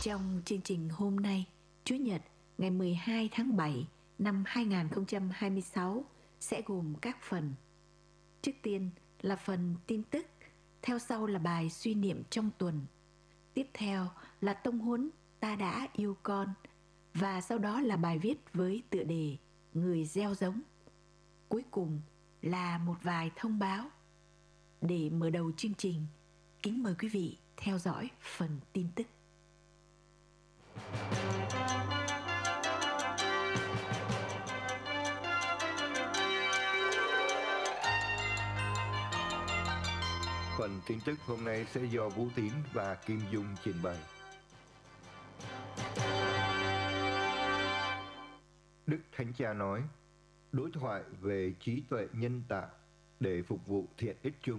Trong chương trình hôm nay, Chủ nhật ngày 12 tháng 7 năm 2026 sẽ gồm các phần. Trước tiên là phần tin tức, theo sau là bài suy niệm trong tuần. Tiếp theo là tông huấn Ta đã yêu con, và sau đó là bài viết với tựa đề Người gieo giống. Cuối cùng là một vài thông báo. Để mở đầu chương trình, kính mời quý vị theo dõi phần tin tức. Phần tin tức hôm nay sẽ do Vũ Tín và Kim Dung trình bày. Đức Thánh Cha nói, đối thoại về trí tuệ nhân tạo để phục vụ thiện ích chung.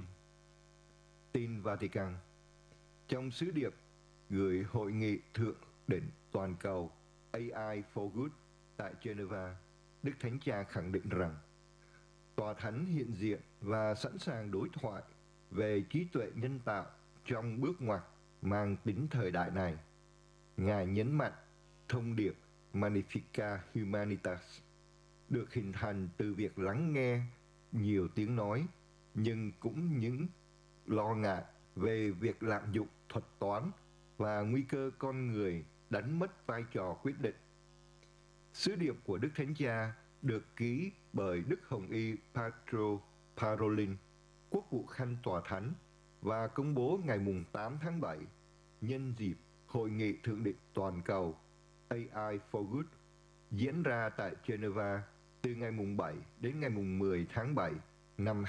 Tin Vatican. Trong sứ điệp gửi Hội nghị Thượng đỉnh toàn cầu AI for Good tại Geneva, Đức Thánh Cha khẳng định rằng Tòa Thánh hiện diện và sẵn sàng đối thoại về trí tuệ nhân tạo trong bước ngoặt mang tính thời đại này. Ngài nhấn mạnh thông điệp Magnificat Humanitas được hình thành từ việc lắng nghe nhiều tiếng nói, nhưng cũng những lo ngại về việc lạm dụng thuật toán và nguy cơ con người đánh mất vai trò quyết định. Sứ điệp của Đức Thánh Cha được ký bởi Đức Hồng Y Pietro Parolin, Quốc vụ Khanh Tòa Thánh, và công bố ngày 8 tháng 7 nhân dịp Hội nghị Thượng đỉnh toàn cầu AI for Good diễn ra tại Geneva từ ngày 7 đến ngày 10 tháng 7 năm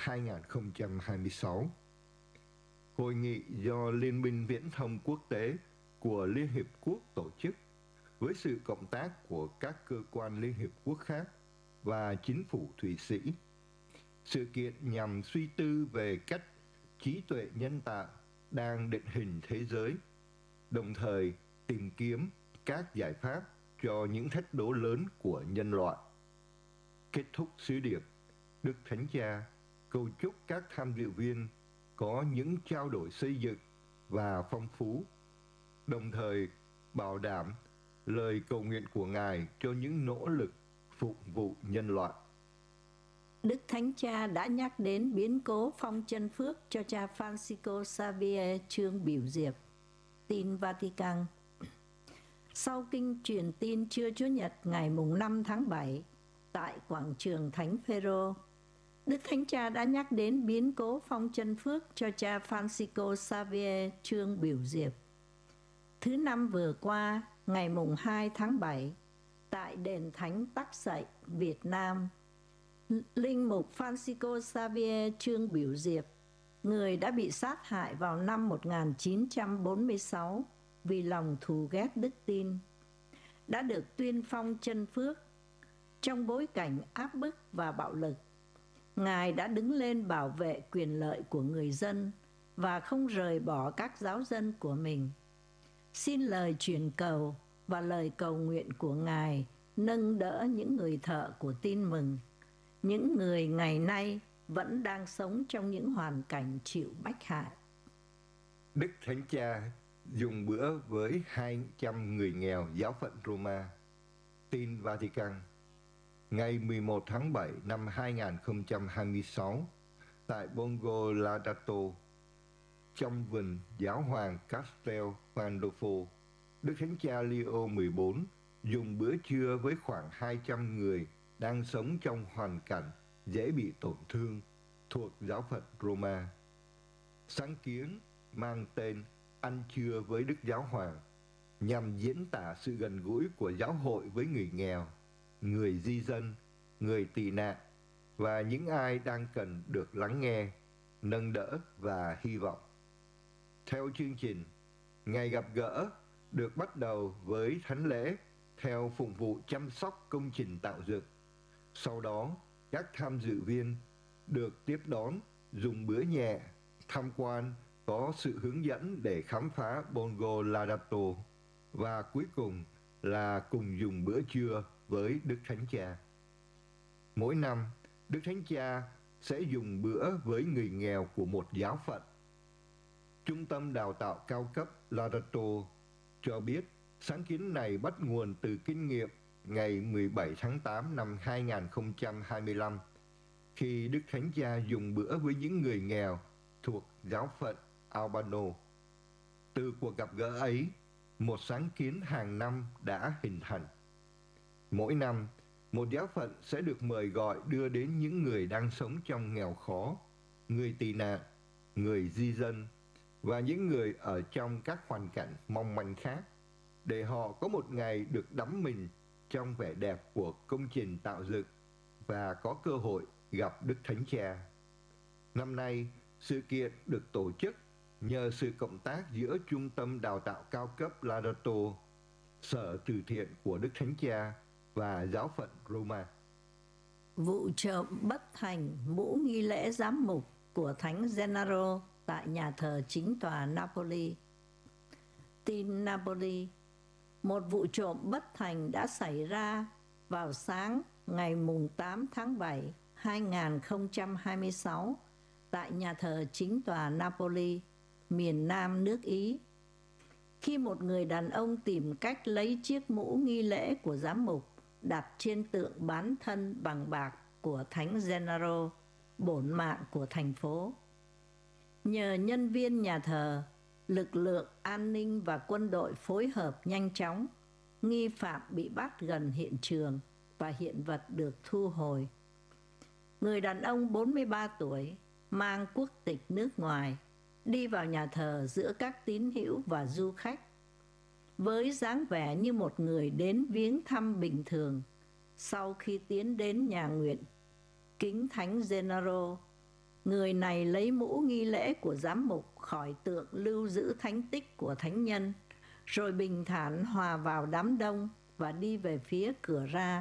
2026. Hội nghị do Liên minh Viễn thông Quốc tế của Liên Hiệp Quốc tổ chức với sự cộng tác của các cơ quan Liên Hiệp Quốc khác và chính phủ Thụy Sĩ. Sự kiện nhằm suy tư về cách trí tuệ nhân tạo đang định hình thế giới, đồng thời tìm kiếm các giải pháp cho những thách đố lớn của nhân loại. Kết thúc sứ điệp, Đức Thánh Cha cầu chúc các tham dự viên có những trao đổi xây dựng và phong phú, đồng thời bảo đảm lời cầu nguyện của Ngài cho những nỗ lực phục vụ nhân loại. Đức Thánh Cha đã nhắc đến biến cố phong chân phước cho cha Francisco Xavier Trương Biểu Diệp. Tin Vatican. Sau kinh truyền tin trưa Chủ nhật ngày 5 tháng 7 tại quảng trường Thánh Phêrô, Đức Thánh Cha đã nhắc đến biến cố phong chân phước cho cha Francisco Xavier Trương Biểu Diệp. Thứ Năm vừa qua, ngày 2 tháng 7, tại đền Thánh Tắc Sậy, Việt Nam, Linh mục Francisco Xavier Trương Biểu Diệp, người đã bị sát hại vào năm 1946 vì lòng thù ghét đức tin, đã được tuyên phong chân phước. Trong bối cảnh áp bức và bạo lực, Ngài đã đứng lên bảo vệ quyền lợi của người dân và không rời bỏ các giáo dân của mình. Xin lời truyền cầu và lời cầu nguyện của Ngài nâng đỡ những người thợ của tin mừng, những người ngày nay vẫn đang sống trong những hoàn cảnh chịu bách hại. Đức Thánh Cha dùng bữa với 200 người nghèo giáo phận Roma. Tin Vatican. Ngày 11 tháng 7 năm 2026, tại Borgo Ladato, trong vườn giáo hoàng Castel Gandolfo, Đức Thánh Cha Leo 14 dùng bữa trưa với khoảng 200 người đang sống trong hoàn cảnh dễ bị tổn thương thuộc giáo phận Roma. Sáng kiến mang tên Ăn trưa với Đức Giáo Hoàng nhằm diễn tả sự gần gũi của giáo hội với người nghèo, người di dân, người tị nạn và những ai đang cần được lắng nghe, nâng đỡ và hy vọng. Theo chương trình, ngày gặp gỡ được bắt đầu với thánh lễ theo phụng vụ chăm sóc công trình tạo dựng. Sau đó, các tham dự viên được tiếp đón, dùng bữa nhẹ, tham quan, có sự hướng dẫn để khám phá Borgo Ladato, và cuối cùng là cùng dùng bữa trưa với Đức Thánh Cha. Mỗi năm, Đức Thánh Cha sẽ dùng bữa với người nghèo của một giáo phận. Trung tâm đào tạo cao cấp Ladato cho biết Sáng kiến này bắt nguồn từ kinh nghiệm ngày 17 tháng 8 năm 2025, khi Đức Thánh Cha dùng bữa với những người nghèo thuộc giáo phận Albano. Từ cuộc gặp gỡ ấy, một sáng kiến hàng năm đã hình thành. Mỗi năm, một giáo phận sẽ được mời gọi đưa đến những người đang sống trong nghèo khó, người tị nạn, người di dân và những người ở trong các hoàn cảnh mong manh khác, để họ có một ngày được đắm mình trong vẻ đẹp của công trình tạo dựng và có cơ hội gặp Đức Thánh Cha. Năm nay, sự kiện được tổ chức nhờ sự cộng tác giữa Trung tâm Đào tạo Cao cấp Laudato, Sở Từ thiện của Đức Thánh Cha và Giáo phận Roma. Vụ trộm bất thành mũ nghi lễ giám mục của Thánh Gennaro tại nhà thờ chính tòa Napoli. Tin Napoli, một vụ trộm bất thành đã xảy ra vào sáng ngày 8 tháng 7, 2026 tại nhà thờ chính tòa Napoli, miền Nam nước Ý. Khi một người đàn ông tìm cách lấy chiếc mũ nghi lễ của giám mục đặt trên tượng bán thân bằng bạc của Thánh Gennaro, bổn mạng của thành phố. Nhờ nhân viên nhà thờ, lực lượng an ninh và quân đội phối hợp nhanh chóng, nghi phạm bị bắt gần hiện trường và hiện vật được thu hồi. Người đàn ông 43 tuổi, mang quốc tịch nước ngoài, đi vào nhà thờ giữa các tín hữu và du khách. Với dáng vẻ như một người đến viếng thăm bình thường, sau khi tiến đến nhà nguyện kính Thánh Gennaro, người này lấy mũ nghi lễ của giám mục khỏi tượng lưu giữ thánh tích của thánh nhân, rồi bình thản hòa vào đám đông và đi về phía cửa ra.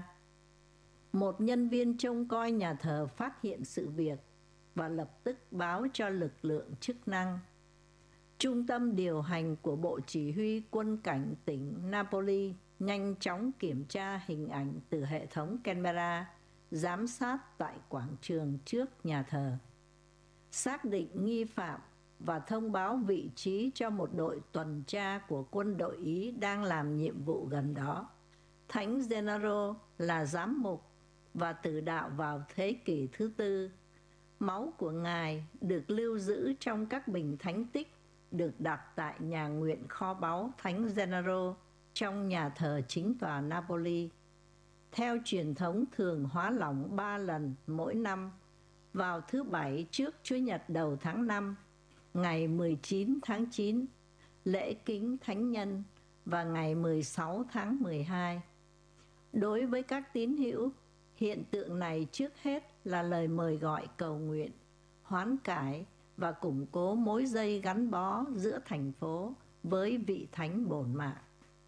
Một nhân viên trông coi nhà thờ phát hiện sự việc và lập tức báo cho lực lượng chức năng. Trung tâm điều hành của Bộ Chỉ huy Quân cảnh tỉnh Napoli nhanh chóng kiểm tra hình ảnh từ hệ thống camera giám sát tại quảng trường trước nhà thờ, xác định nghi phạm và thông báo vị trí cho một đội tuần tra của quân đội Ý đang làm nhiệm vụ gần đó. Thánh Gennaro là giám mục và tử đạo vào thế kỷ thứ tư. Máu của Ngài được lưu giữ trong các bình thánh tích được đặt tại nhà nguyện kho báu Thánh Gennaro trong nhà thờ chính tòa Napoli. Theo truyền thống thường hóa lỏng 3 lần mỗi năm, vào thứ Bảy trước Chúa Nhật đầu tháng 5, ngày 19 tháng 9, lễ kính Thánh Nhân và ngày 16 tháng 12. Đối với các tín hữu, hiện tượng này trước hết là lời mời gọi cầu nguyện, hoán cải và củng cố mối dây gắn bó giữa thành phố với vị thánh bổn mạng.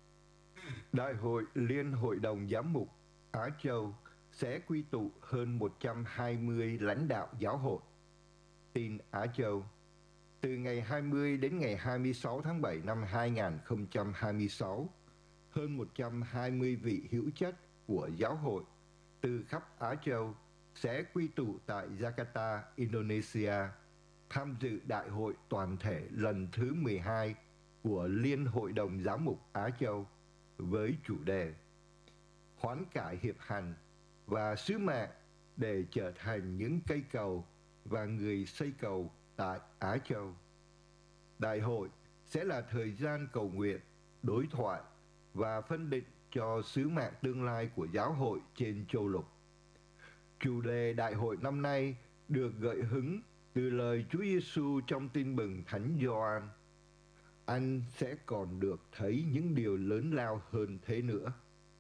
Đại hội Liên Hội đồng Giám mục Á Châu sẽ quy tụ hơn 120 lãnh đạo giáo hội. Tin Á Châu, từ ngày 20 đến ngày 26 tháng 7 năm 2026, hơn 120 vị hữu chất của giáo hội từ khắp Á Châu sẽ quy tụ tại Jakarta, Indonesia, tham dự Đại hội toàn thể lần thứ 12 của Liên Hội đồng Giám mục Á Châu với chủ đề Hoán cải hiệp hành và sứ mạng để trở thành những cây cầu và người xây cầu tại Á Châu. Đại hội sẽ là thời gian cầu nguyện, đối thoại và phân định cho sứ mạng tương lai của giáo hội trên châu lục. Chủ đề đại hội năm nay được gợi hứng từ lời Chúa Giêsu trong Tin mừng Thánh Gioan: anh sẽ còn được thấy những điều lớn lao hơn thế nữa.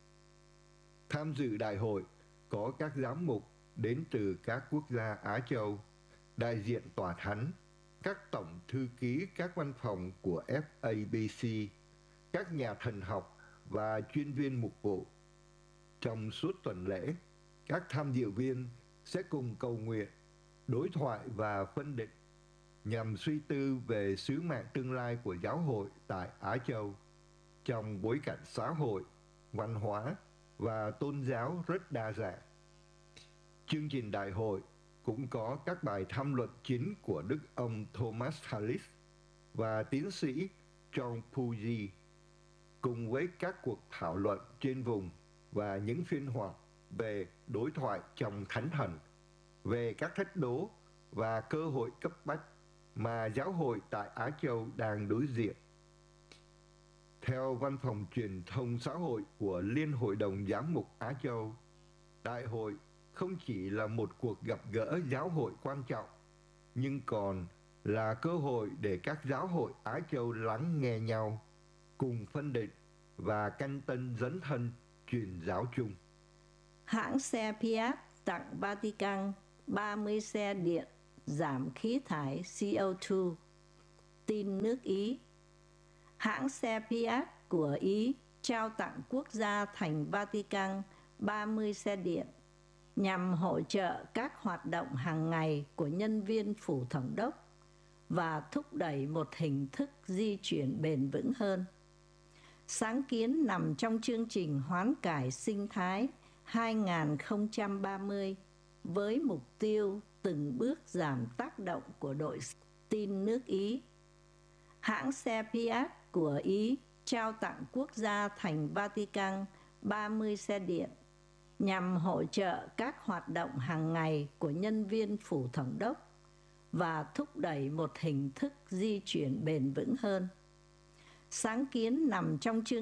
Tham dự đại hội có các giám mục đến từ các quốc gia Á Châu, đại diện tòa thánh, các tổng thư ký các văn phòng của FABC, các nhà thần học và chuyên viên mục vụ. Trong suốt tuần lễ, các tham dự viên sẽ cùng cầu nguyện, đối thoại và phân định nhằm suy tư về sứ mạng tương lai của giáo hội tại Á Châu trong bối cảnh xã hội, văn hóa và tôn giáo rất đa dạng. Chương trình đại hội cũng có các bài tham luận chính của Đức ông Thomas Harris và tiến sĩ John Puji. cùng với các cuộc thảo luận trên vùng và những phiên họp về đối thoại trong thánh thần, về các thách đố và cơ hội cấp bách mà giáo hội tại Á Châu đang đối diện. Theo Văn phòng Truyền thông Xã hội của Liên Hội đồng Giám mục Á Châu, Đại hội không chỉ là một cuộc gặp gỡ giáo hội quan trọng, nhưng còn là cơ hội để các giáo hội Á Châu lắng nghe nhau, cùng phân định và canh tân dấn thân truyền giáo chung. Hãng xe Fiat tặng Vatican 30 xe điện giảm khí thải CO2. Tin nước Ý. Hãng xe Fiat của Ý trao tặng quốc gia thành Vatican 30 xe điện nhằm hỗ trợ các hoạt động hàng ngày của nhân viên phủ tổng đốc và thúc đẩy một hình thức di chuyển bền vững hơn. Sáng kiến nằm trong chương trình hoán cải sinh thái 2030 với mục tiêu từng bước giảm tác động của đội tin nước Ý. Hãng xe Fiat của Ý trao tặng quốc gia thành Vatican 30 xe điện nhằm hỗ trợ các hoạt động hàng ngày của nhân viên phủ tổng đốc và thúc đẩy một hình thức di chuyển bền vững hơn. Sáng kiến nằm trong chương